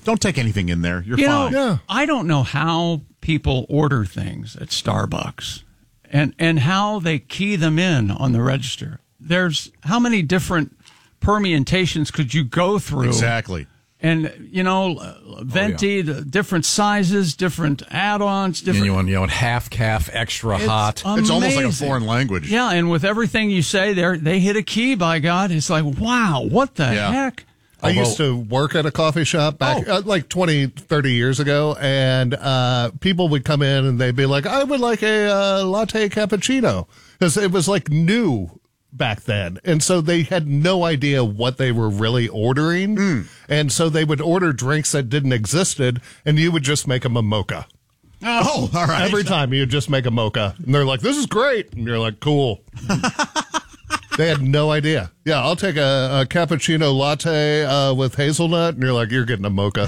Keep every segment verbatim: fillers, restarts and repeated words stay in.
Don't take anything in there. You're you fine. Know, Yeah. I don't know how people order things at Starbucks and, and how they key them in on the register. There's how many different permutations could you go through? Exactly. And, you know, venti, Oh, yeah. the different sizes, different add-ons, different. And you want, you want half calf, extra It's hot. It's almost like a amazing. foreign language. Yeah, and with everything you say, they they hit a key, by God. It's like, wow, what the Yeah. heck? I used to work at a coffee shop back Oh. uh, like twenty, thirty years ago, and uh, people would come in and they'd be like, I would like a uh, latte cappuccino, because it was like new back then. And so they had no idea what they were really ordering. Mm. And so they would order drinks that didn't existed, and you would just make them a mocha. Oh, all right. Every time you just make a mocha. And they're like, this is great. And you're like, cool. They had no idea. Yeah, I'll take a, a cappuccino latte uh, with hazelnut. And you're like, you're getting a mocha.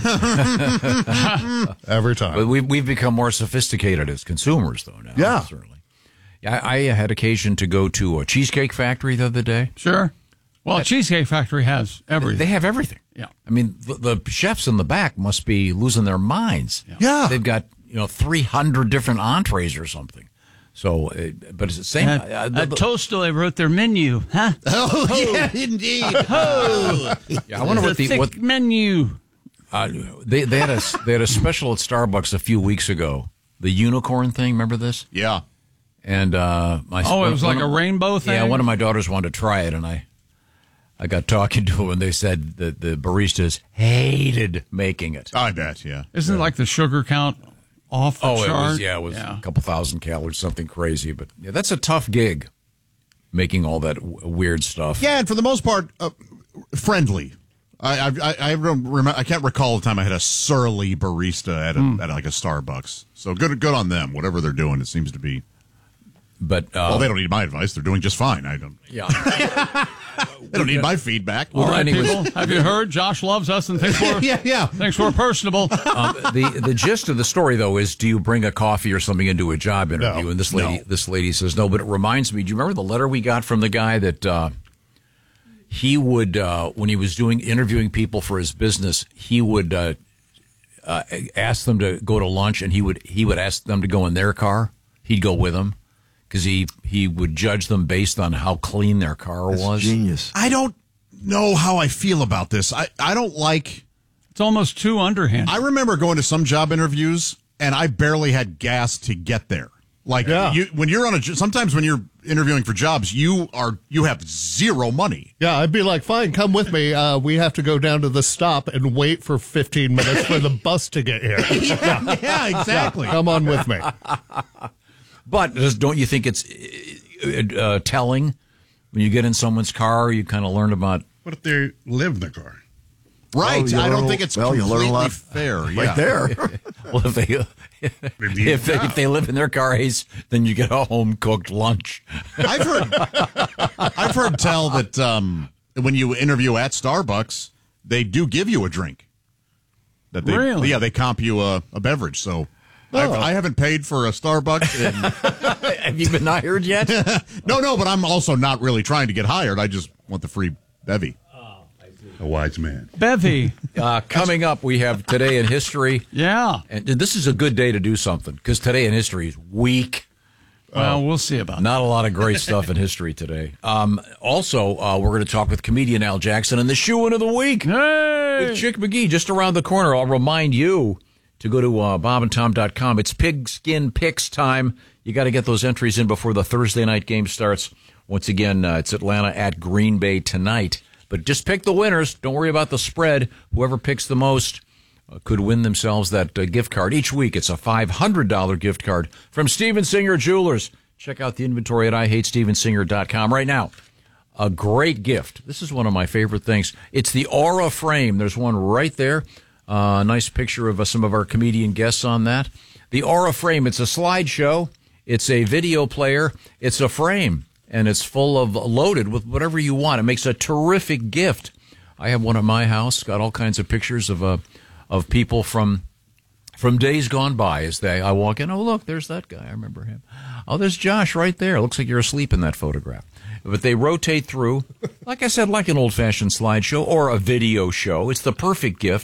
Every time. But we've, we've become more sophisticated as consumers, though, now. Yeah. Certainly. Yeah, I, I had occasion to go to a Cheesecake Factory the other day. Sure. Well, Cheesecake Factory has everything. They have everything. Yeah. I mean, the, the chefs in the back must be losing their minds. Yeah. They've got, you know, three hundred different entrees or something. So, uh, but it's the same. At, uh, the- at Toasto, they wrote their menu. Huh? Oh, yeah, indeed. Oh, yeah, I wonder the what the thick what menu. uh, they they had a they had a special at Starbucks a few weeks ago. The unicorn thing, remember this? Yeah. And uh, my Oh, it was one like of- a rainbow thing? Yeah, one of my daughters wanted to try it, and I I got talking to them, and they said that the baristas hated making it. I bet, yeah. Isn't it like the sugar count off the Oh, it chart? was yeah, it was a couple thousand calories, something crazy. But yeah, that's a tough gig, making all that w- weird stuff. Yeah, and for the most part, uh, friendly. I I I, I, don't remember, I can't recall the time I had a surly barista at a, Hmm. at like a Starbucks. So good good on them. Whatever they're doing, it seems to be. But uh, Well, they don't need my advice. They're doing just fine. I don't. yeah, They don't need my feedback. All right, anyways- people, have you heard? Josh loves us and thinks we're, yeah, yeah. thinks we're personable. um, the the gist of the story though is, do you bring a coffee or something into a job interview? No, and this lady no. this lady says no. But it reminds me. Do you remember the letter we got from the guy that uh, he would uh, when he was doing interviewing people for his business, he would uh, uh, ask them to go to lunch, and he would he would ask them to go in their car. He'd go with them because he he would judge them based on how clean their car was. Genius. I don't know how I feel about this. I, I don't like. It's almost too underhand. I remember going to some job interviews, and I barely had gas to get there. Like Yeah. you, when you're on a, jo- sometimes when you're interviewing for jobs, you are you have zero money. Yeah, I'd be like, fine, come with me. Uh, we have to go down to the stop and wait for fifteen minutes for the bus to get here. yeah, yeah, exactly. Come on with me. But does- don't you think it's uh, uh, telling when you get in someone's car? You kind of learn about. What if they live in the car? Right. Oh, you I don't learn- think it's well, you learn a completely lot fair. Right yeah. there. Well, if they need if they, a job. if they live in their car, Ace, then you get a home cooked lunch. I've heard I've heard tell that um, when you interview at Starbucks, they do give you a drink. That they, Really? Yeah, they comp you a, a beverage. So I've, I haven't paid for a Starbucks. In, Have you been hired yet? no, no, but I'm also not really trying to get hired. I just want the free bevy. A wise man. Bevy. Uh, coming up, we have Today in History. Yeah. And this is a good day to do something because Today in History is weak. Well, we'll see about that. Not a lot of great stuff in history today. Um, also, uh, we're going to talk with comedian Al Jackson and the shoe-in of the week. Hey! With Chick McGee just around the corner. I'll remind you to go to uh, bob and tom dot com. It's Pigskin Picks time. You got to get those entries in before the Thursday night game starts. Once again, uh, it's Atlanta at Green Bay tonight. But just pick the winners. Don't worry about the spread. Whoever picks the most uh, could win themselves that uh, gift card. Each week, it's a five hundred dollars gift card from Steven Singer Jewelers. Check out the inventory at I hate steven singer dot com right now. A great gift. This is one of my favorite things. It's the Aura frame. There's one right there. A uh, nice picture of uh, some of our comedian guests on that. The Aura frame. It's a slideshow. It's a video player. It's a frame. And it's full of loaded with whatever you want. It makes a terrific gift. I have one at my house. Got all kinds of pictures of uh, of people from from days gone by. As they, I walk in, oh look, there's that guy. I remember him. Oh, there's Josh right there. Looks like you're asleep in that photograph. But they rotate through, like I said, like an old-fashioned slideshow or a video show. It's the perfect gift.